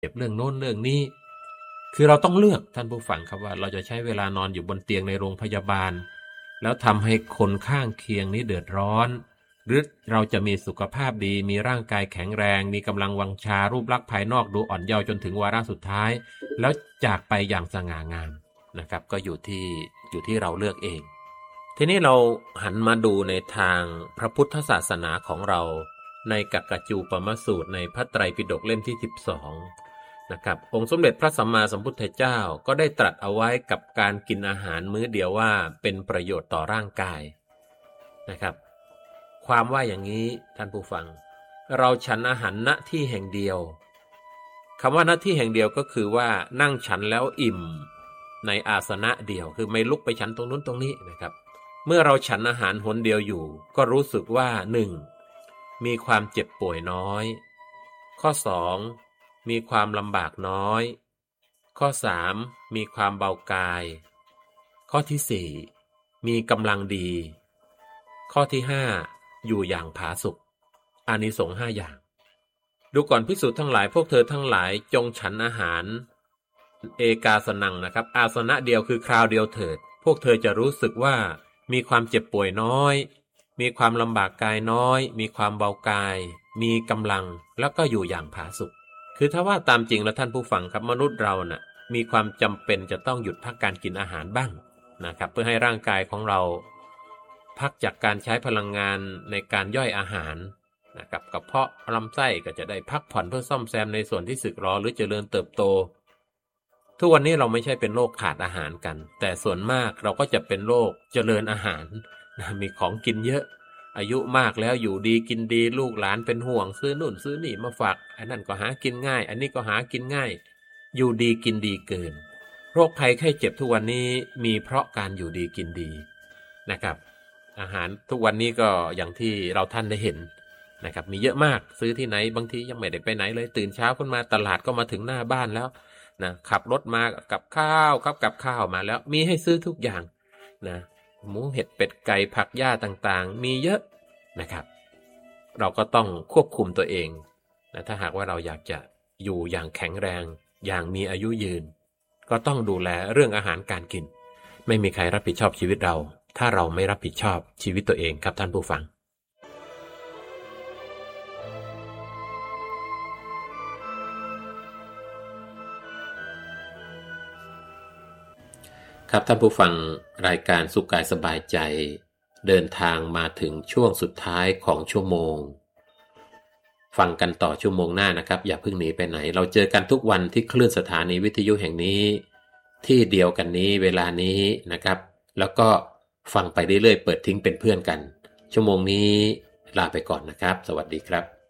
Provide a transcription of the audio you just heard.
เจ็บเรื่องโน้นเรื่องนี้คือเราต้องเลือกท่านผู้ฟังครับว่าเราจะใช้เวลานอนอยู่บนเตียงในโรงพยาบาลแล้วทำให้คนข้างเคียงนี้เดือดร้อนหรือเราจะมีสุขภาพดีมีร่างกายแข็งแรงมีกำลังวังชารูปลักษณ์ภายนอกดูอ่อนเยาว์จนถึงวาระสุดท้ายแล้วจากไปอย่างสง่างามนะครับก็อยู่ที่เราเลือกเองทีนี้เราหันมาดูในทางพระพุทธศาสนาของเราในกักกจูปมสูตรในพระไตรปิฎกเล่มที่12นะครับองค์สมเด็จพระสัมมาสัมพุทธเจ้าก็ได้ตรัสเอาไว้กับการกินอาหารมื้อเดียวว่าเป็นประโยชน์ต่อร่างกายนะครับความว่าอย่างนี้ท่านผู้ฟังเราฉันอาหารณที่แห่งเดียวคำว่าณที่แห่งเดียวก็คือว่านั่งฉันแล้วอิ่มในอาสนะเดียวคือไม่ลุกไปฉันตรงนู้นตรงนี้นะครับเมื่อเราฉันอาหารหนเดียวอยู่ก็รู้สึกว่า 1. มีความเจ็บป่วยน้อยข้อ 2. มีความลำบากน้อยข้อ 3. มีความเบากายข้อที่ 4. มีกำลังดีข้อที่ 5. อยู่อย่างผาสุกอานิสงส์5อย่างดูก่อนภิกษุทั้งหลายพวกเธอทั้งหลายจงฉันอาหารเอกาสนังนะครับอาสนะเดียวคือคราวเดียวเถิดพวกเธอจะรู้สึกว่ามีความเจ็บป่วยน้อยมีความลำบากกายน้อยมีความเบากายมีกำลังแล้วก็อยู่อย่างผาสุกคือถ้าว่าตามจริงแล้วท่านผู้ฟังครับมนุษย์เราน่ะมีความจำเป็นจะต้องหยุดพักการกินอาหารบ้างนะครับเพื่อให้ร่างกายของเราพักจากการใช้พลังงานในการย่อยอาหารนะครับกระเพาะลำไส้ก็จะได้พักผ่อนเพื่อซ่อมแซมในส่วนที่สึกหรอหรือเจริญเติบโตทุกวันนี้เราไม่ใช่เป็นโรคขาดอาหารกันแต่ส่วนมากเราก็จะเป็นโรคเจริญอาหารมีของกินเยอะอายุมากแล้วอยู่ดีกินดีลูกหลานเป็นห่วงซื้อนู่นซื้อนี่มาฝากอันนั้นก็หากินง่ายอันนี้ก็หากินง่ายอยู่ดีกินดีเกินโรคภัยไข้เจ็บทุกวันนี้มีเพราะการอยู่ดีกินดีนะครับอาหารทุกวันนี้ก็อย่างที่เราท่านได้เห็นนะครับมีเยอะมากซื้อที่ไหนบางทียังไม่ได้ไปไหนเลยตื่นเช้าขึ้นมาตลาดก็มาถึงหน้าบ้านแล้วนะขับรถมากับข้าวครับกับข้าวมาแล้วมีให้ซื้อทุกอย่างนะหมูเห็ดเป็ดไก่ผักหญ้าต่างๆมีเยอะนะครับเราก็ต้องควบคุมตัวเองนะถ้าหากว่าเราอยากจะอยู่อย่างแข็งแรงอย่างมีอายุยืนก็ต้องดูแลเรื่องอาหารการกินไม่มีใครรับผิดชอบชีวิตเราถ้าเราไม่รับผิดชอบชีวิตตัวเองครับท่านผู้ฟังครับท่านผู้ฟังรายการสุขกายสบายใจเดินทางมาถึงช่วงสุดท้ายของชั่วโมงฟังกันต่อชั่วโมงหน้านะครับอย่าเพิ่งหนีไปไหนเราเจอกันทุกวันที่คลื่นสถานีวิทยุแห่งนี้ที่เดียวกันนี้เวลานี้นะครับแล้วก็ฟังไปเรื่อยๆเปิดทิ้งเป็นเพื่อนกันชั่วโมงนี้ลาไปก่อนนะครับสวัสดีครับ